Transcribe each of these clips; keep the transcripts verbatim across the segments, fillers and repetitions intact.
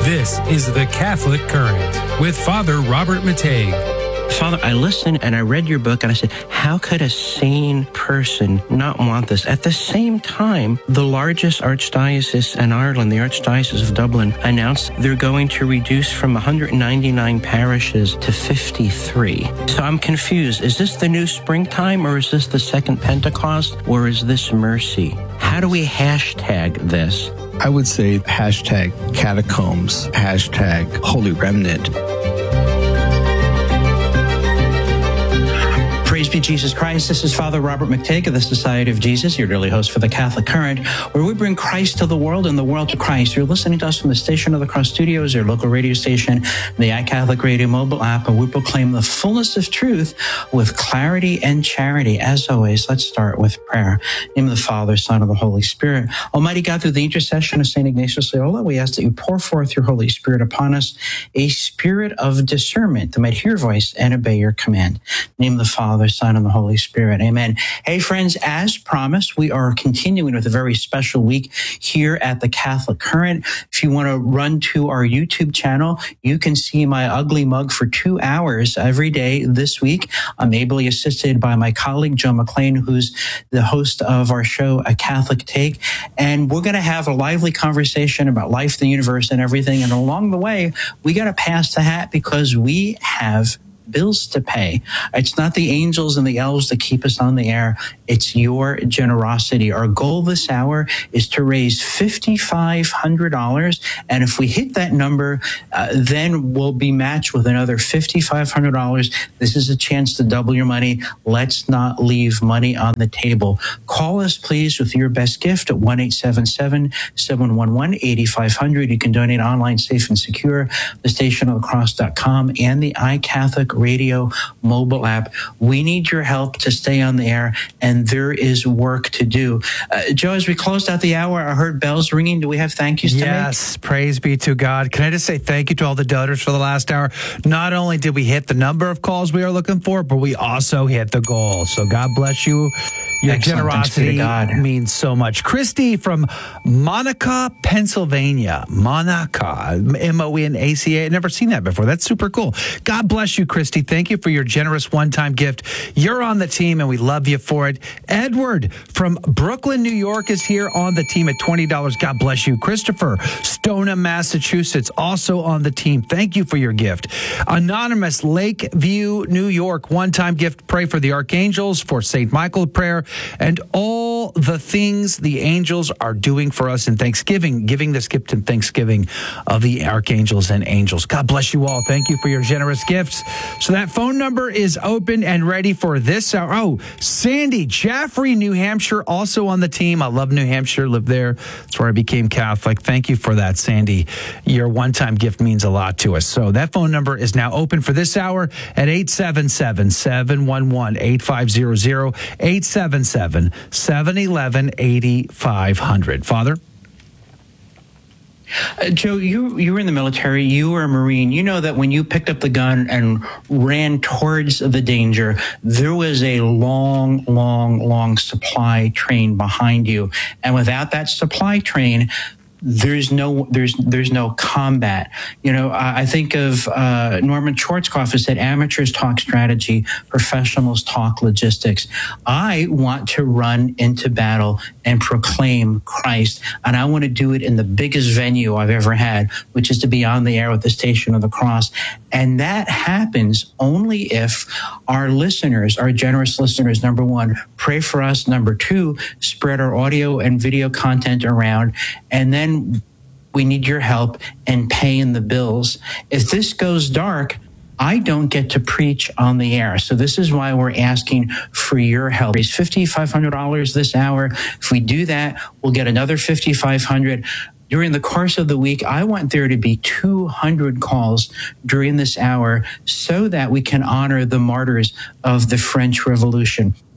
This is The Catholic Current with Father Robert Matague. Father, I listened and I read your book and I said, how could a sane person not want this? At the same time, the largest archdiocese in Ireland, the Archdiocese of Dublin, announced they're going to reduce from one hundred ninety-nine parishes to fifty-three. So I'm confused. Is this the new springtime, or is this the second Pentecost, or is this mercy? How do we hashtag this? I would say hashtag catacombs, hashtag holy remnant. Praise be Jesus Christ. This is Father Robert Matague of the Society of Jesus, your daily host for the Catholic Current, where we bring Christ to the world and the world to Christ. You're listening to us from the Station of the Cross Studios, your local radio station, the iCatholic Radio mobile app, and we proclaim the fullness of truth with clarity and charity. As always, let's start with prayer. In the name of the Father, Son, and the Holy Spirit. Almighty God, through the intercession of Saint Ignatius Loyola, we ask that you pour forth your Holy Spirit upon us, a spirit of discernment that might hear your voice and obey your command. In the name of the Father, Son, and the Holy Spirit. Amen. Hey, friends, as promised, we are continuing with a very special week here at the Catholic Current. If you want to run to our YouTube channel, you can see my ugly mug for two hours every day this week. I'm ably assisted by my colleague, Joe McLean, who's the host of our show, A Catholic Take. And we're going to have a lively conversation about life, the universe, and everything. And along the way, we got to pass the hat because we have bills to pay. It's not the angels and the elves that keep us on the air. It's your generosity. Our goal this hour is to raise five thousand five hundred dollars. And if we hit that number, uh, then we'll be matched with another five thousand five hundred dollars. This is a chance to double your money. Let's not leave money on the table. Call us, please, with your best gift at one eight seven seven, seven one one, eight five zero zero. You can donate online, safe and secure, the station of the cross dot com and the iCatholic Radio mobile app. We need your help to stay on the air, and there is work to do. Uh, Joe, as we closed out the hour, I heard bells ringing. Do we have thank yous to yes, make? Yes, praise be to God. Can I just say thank you to all the donors for the last hour? Not only did we hit the number of calls we are looking for, but we also hit the goal. So God bless you. Your Excellent. generosity God. means so much. Christy from Monaca, Pennsylvania. Monaca, M O N A C A. I've never seen that before. That's super cool. God bless you, Christy. Thank you for your generous one-time gift. You're on the team, and we love you for it. Edward from Brooklyn, New York is here on the team at twenty dollars. God bless you. Christopher, Stoneham, Massachusetts, also on the team. Thank you for your gift. Anonymous, Lakeview, New York, one-time gift. Pray for the archangels, for Saint Michael prayer, and all the things the angels are doing for us in Thanksgiving, giving this gift in Thanksgiving of the archangels and angels. God bless you all. Thank you for your generous gifts. So that phone number is open and ready for this hour. Oh, Sandy, Jaffrey, New Hampshire, also on the team. I love New Hampshire, lived there. That's where I became Catholic. Thank you for that, Sandy. Your one-time gift means a lot to us. So that phone number is now open for this hour at eight seven seven, seven one one, eight five zero zero, eight seven seven, seven one one, eight five zero zero. Father? Uh, Joe, you you were in the military. You were a Marine. You know that when you picked up the gun and ran towards the danger, there was a long, long, long supply train behind you. And without that supply train, there's no there's there's no combat. You know, I, I think of uh, Norman Schwarzkopf, who said, amateurs talk strategy, professionals talk logistics. I want to run into battle and proclaim Christ, and I want to do it in the biggest venue I've ever had, which is to be on the air with the Station of the Cross. And that happens only if our listeners, our generous listeners, number one, pray for us. Number two, spread our audio and video content around. And then we need your help in paying the bills. If this goes dark, I don't get to preach on the air. So this is why we're asking for your help. Raise five thousand five hundred dollars this hour. If we do that, we'll get another five thousand five hundred dollars. During the course of the week, I want there to be two hundred calls during this hour so that we can honor the martyrs of the French Revolution.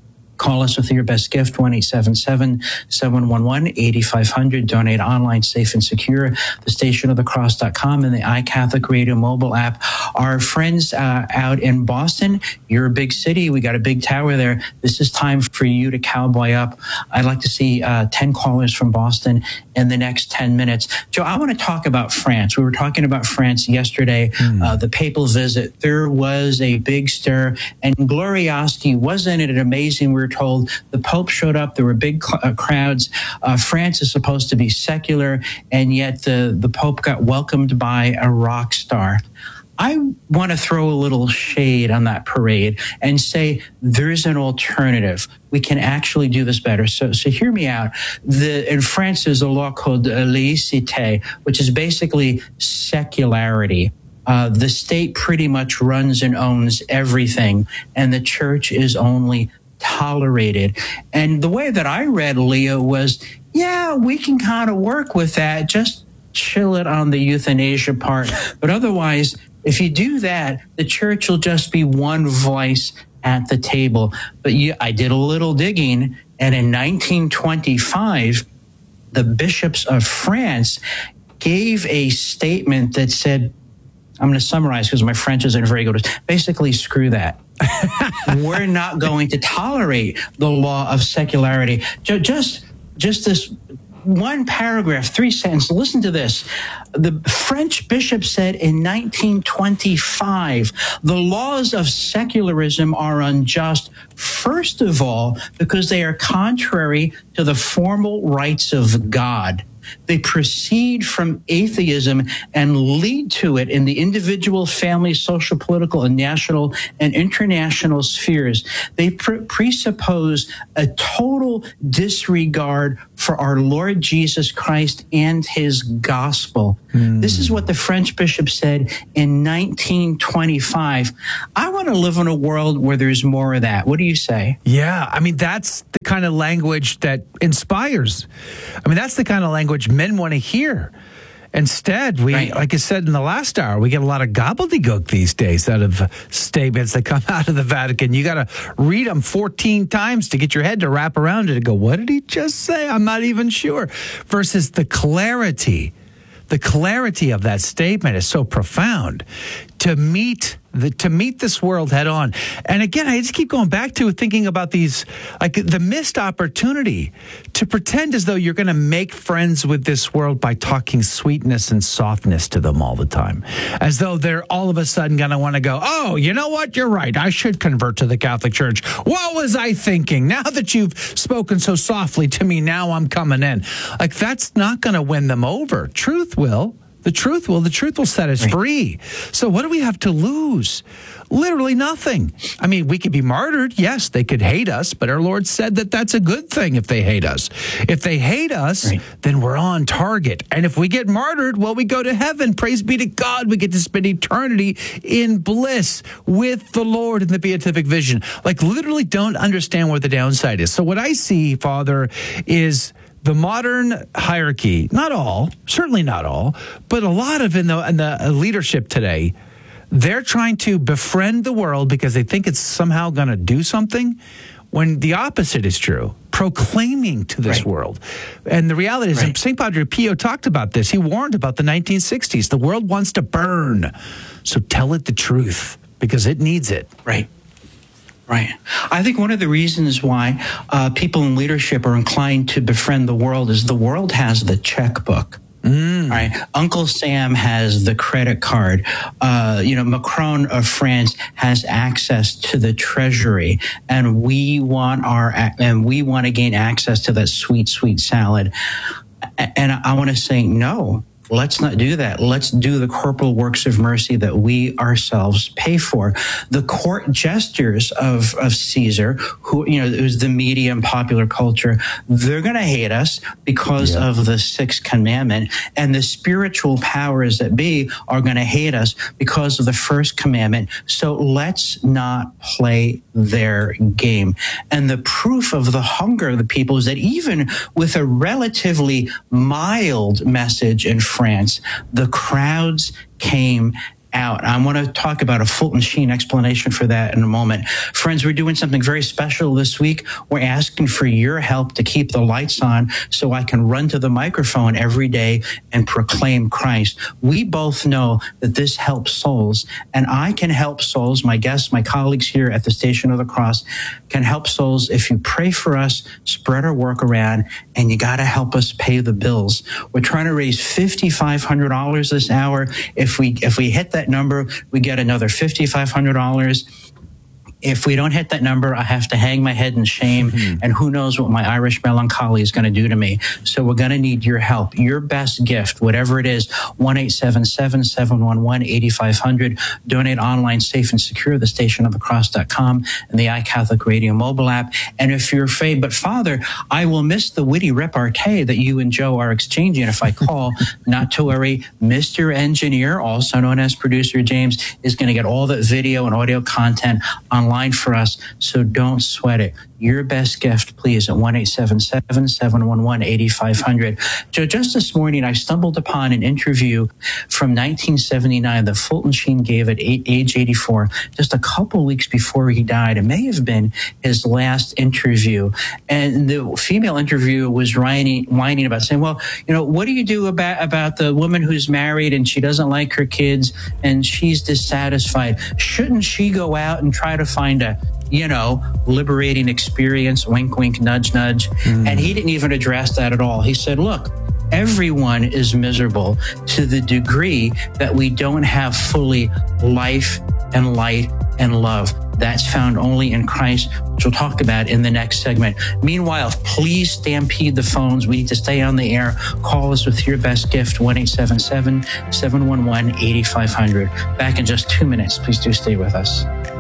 Call us with your best gift, one eight seven seven, seven one one, eight five zero zero. Donate online, safe and secure. The station of the cross dot com and the iCatholic Radio mobile app. Our friends uh, out in Boston, you're a big city. We got a big tower there. This is time for you to cowboy up. I'd like to see uh, ten callers from Boston in the next ten minutes. Joe, I want to talk about France. We were talking about France yesterday, mm. uh, the papal visit. There was a big stir, and Gloriosity, wasn't it amazing? We were told the Pope showed up. There were big cl- uh, crowds. Uh, France is supposed to be secular, and yet the, the Pope got welcomed by a rock star. I want to throw a little shade on that parade and say there's an alternative. We can actually do this better. So, so hear me out. The, in France, there's a law called uh, laïcité, which is basically secularity. Uh, the state pretty much runs and owns everything, and the church is only tolerated. And the way that I read Leo was, yeah, we can kind of work with that. Just chill it on the euthanasia part. But otherwise, if you do that, the church will just be one voice at the table. But you, I did a little digging, and in nineteen twenty-five, the bishops of France gave a statement that said, I'm going to summarize because my French isn't very good. Basically, screw that. We're not going to tolerate the law of secularity. Just, just this one paragraph, three sentences. Listen to this. The French bishop said in nineteen twenty-five, the laws of secularism are unjust, first of all, because they are contrary to the formal rights of God. They proceed from atheism and lead to it in the individual, family, social, political, and national and international spheres. They pre- presuppose a total disregard for our Lord Jesus Christ and his gospel. Mm. This is what the French bishop said in nineteen twenty-five. I want to live in a world where there's more of that. What do you say? Yeah, I mean, that's the kind of language that inspires. I mean, that's the kind of language men want to hear. Instead, we, right. like I said in the last hour, we get a lot of gobbledygook these days out of statements that come out of the Vatican. You got to read them fourteen times to get your head to wrap around it and go, what did he just say? I'm not even sure. Versus the clarity. The clarity of that statement is so profound to meet the, to meet this world head on. And again, I just keep going back to thinking about these, like the missed opportunity to pretend as though you're going to make friends with this world by talking sweetness and softness to them all the time. As though they're all of a sudden going to want to go, oh, you know what? You're right. I should convert to the Catholic Church. What was I thinking? Now that you've spoken so softly to me, now I'm coming in. Like, that's not going to win them over. Truth will. The truth will. The truth will set us free. So what do we have to lose? Literally nothing. I mean, we could be martyred. Yes, they could hate us, but our Lord said that that's a good thing if they hate us. If they hate us, right. then we're on target. And if we get martyred, well, we go to heaven. Praise be to God. We get to spend eternity in bliss with the Lord in the beatific vision. Like, literally don't understand where the downside is. So what I see, Father, is the modern hierarchy, not all, certainly not all, but a lot of in the, in the leadership today, they're trying to befriend the world because they think it's somehow going to do something, when the opposite is true, proclaiming to this right. world. And the reality is, right. Saint Padre Pio talked about this. He warned about the nineteen sixties. The world wants to burn, so tell it the truth because it needs it. Right. Right. I think one of the reasons why uh, people in leadership are inclined to befriend the world is the world has the checkbook. Mm. Right. Uncle Sam has the credit card. Uh, you know, Macron of France has access to the treasury, and we want our and we want to gain access to that sweet, sweet salad. And I want to say no. Let's not do that. Let's do the corporal works of mercy that we ourselves pay for. The court gestures of, of Caesar, who, you know, it was the media and popular culture, they're going to hate us because yeah. of the sixth commandment. And the spiritual powers that be are going to hate us because of the first commandment. So let's not play their game. And the proof of the hunger of the people is that even with a relatively mild message in France, the crowds came out. I want to talk about a Fulton Sheen explanation for that in a moment. Friends, we're doing something very special this week. We're asking for your help to keep the lights on so I can run to the microphone every day and proclaim Christ. We both know that this helps souls, and I can help souls. My guests, my colleagues here at the Station of the Cross can help souls if you pray for us, spread our work around, and you got to help us pay the bills. We're trying to raise five thousand five hundred dollars this hour. If we if we hit that number, we get another five thousand five hundred dollars. If we don't hit that number, I have to hang my head in shame, mm-hmm. and who knows what my Irish melancholy is going to do to me. So we're going to need your help, your best gift, whatever it is, one eight seven seven, seven one one, eight five zero zero. Donate online, safe and secure, the station of the cross dot com and the iCatholic Radio mobile app. And if you're afraid, but Father, I will miss the witty repartee that you and Joe are exchanging if I call, not to worry. Mister Engineer, also known as Producer James, is going to get all the video and audio content online for us, so don't sweat it. Your best gift, please, at one eight seven seven, seven one one, eight five zero zero. Joe, just this morning, I stumbled upon an interview from nineteen seventy-nine that Fulton Sheen gave at eight, age eighty-four, just a couple weeks before he died. It may have been his last interview. And the female interviewer was whining, whining about saying, well, you know, what do you do about, about the woman who's married and she doesn't like her kids and she's dissatisfied? Shouldn't she go out and try to find a you know, liberating experience, wink, wink, nudge, nudge. Mm. And he didn't even address that at all. He said, look, everyone is miserable to the degree that we don't have fully life and light and love. That's found only in Christ, which we'll talk about in the next segment. Meanwhile, please stampede the phones. We need to stay on the air. Call us with your best gift, one eight seven seven, seven one one, eight five zero zero. Back in just two minutes. Please do stay with us.